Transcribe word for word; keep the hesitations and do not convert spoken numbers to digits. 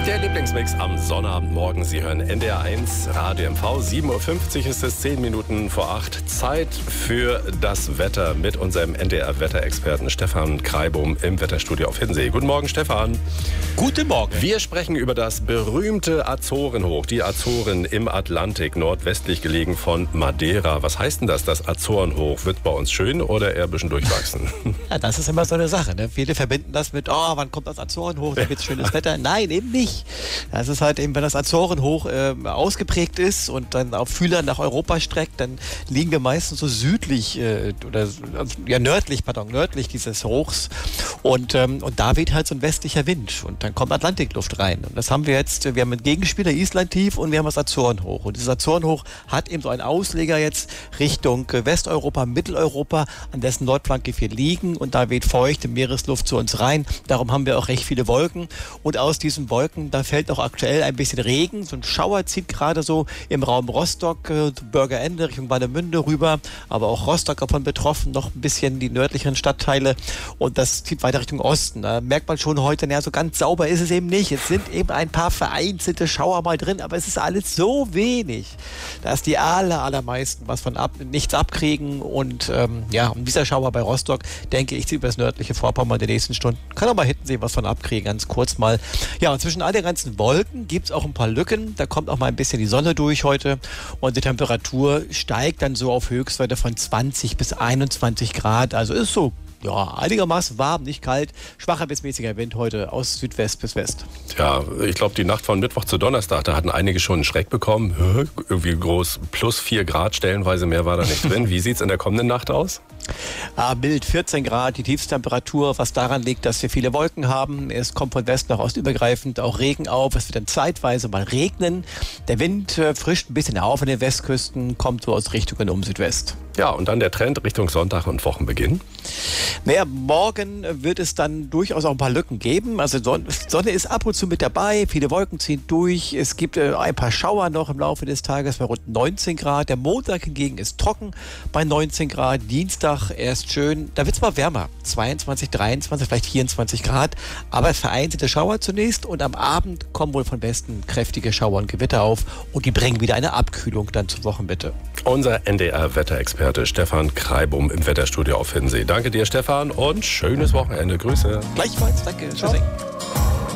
Der Lieblingsmix am Sonnabendmorgen. Sie hören N D R eins Radio M V. sieben Uhr fünfzig ist es, zehn Minuten vor acht. Zeit für das Wetter mit unserem N D R-Wetterexperten Stefan Kreibum im Wetterstudio auf Hiddensee. Guten Morgen, Stefan. Guten Morgen. Wir sprechen über das berühmte Azorenhoch. Die Azoren im Atlantik, nordwestlich gelegen von Madeira. Was heißt denn das, das Azorenhoch? Wird bei uns schön oder eher ein bisschen durchwachsen? Ja, das ist immer so eine Sache. Ne? Viele verbinden das mit, oh, wann kommt das Azorenhoch, da wird schönes Wetter. Nein, eben nicht. Das ist halt eben, wenn das Azorenhoch äh, ausgeprägt ist und dann auf Fühler nach Europa streckt, dann liegen wir meistens so südlich äh, oder ja nördlich, pardon, nördlich dieses Hochs und, ähm, und da weht halt so ein westlicher Wind und dann kommt Atlantikluft rein. Und das haben wir jetzt, wir haben einen Gegenspieler, Island tief und wir haben das Azorenhoch. Und dieses Azorenhoch hat eben so einen Ausleger jetzt Richtung Westeuropa, Mitteleuropa, an dessen Nordflanke wir liegen und da weht feuchte Meeresluft zu uns rein. Darum haben wir auch recht viele Wolken und aus diesen Wolken, da fällt auch aktuell ein bisschen Regen. So ein Schauer zieht gerade so im Raum Rostock, äh, Bürgerende Richtung Warnemünde rüber, aber auch Rostock davon betroffen, noch ein bisschen die nördlicheren Stadtteile und das zieht weiter Richtung Osten. Da merkt man schon heute, naja, so ganz sauber ist es eben nicht. Es sind eben ein paar vereinzelte Schauer mal drin, aber es ist alles so wenig, dass die aller, allermeisten was von ab, nichts abkriegen und ähm, ja, und dieser Schauer bei Rostock, denke ich, zieht über das nördliche Vorpommern in den nächsten Stunden. Kann auch mal hinten sehen, was von abkriegen, ganz kurz mal. Ja, und zwischen all den ganzen Wolken gibt es auch ein paar Lücken. Da kommt auch mal ein bisschen die Sonne durch heute. Und die Temperatur steigt dann so auf Höchstwerte von zwanzig bis einundzwanzig Grad. Also ist so ja, einigermaßen warm, nicht kalt. Schwacher bis mäßiger Wind heute aus Südwest bis West. Ja, ich glaube, die Nacht von Mittwoch zu Donnerstag, da hatten einige schon einen Schreck bekommen. Irgendwie groß, plus vier Grad, stellenweise mehr war da nicht drin. Wie sieht es in der kommenden Nacht aus? Ah, mild, vierzehn Grad, die Tiefsttemperatur, was daran liegt, dass wir viele Wolken haben. Es kommt von West nach Ost übergreifend auch Regen auf. Es wird dann zeitweise mal regnen. Der Wind äh, frischt ein bisschen auf an den Westküsten, kommt so aus Richtungen um Südwest. Ja, und dann der Trend Richtung Sonntag und Wochenbeginn? Naja, morgen wird es dann durchaus auch ein paar Lücken geben. Also Sonne ist ab und zu mit dabei, viele Wolken ziehen durch. Es gibt äh, ein paar Schauer noch im Laufe des Tages bei rund neunzehn Grad. Der Montag hingegen ist trocken bei neunzehn Grad. Dienstag erst schön, da wird es mal wärmer. zweiundzwanzig, dreiundzwanzig, vielleicht vierundzwanzig Grad. Aber vereinzelte Schauer zunächst und am Abend kommen wohl von Westen kräftige Schauer und Gewitter auf und die bringen wieder eine Abkühlung dann zur Wochenmitte. Unser N D R-Wetterexperte Stefan Kreibum im Wetterstudio auf Hiddensee. Danke dir, Stefan, und schönes Wochenende. Grüße. Gleichfalls, danke. Tschüss.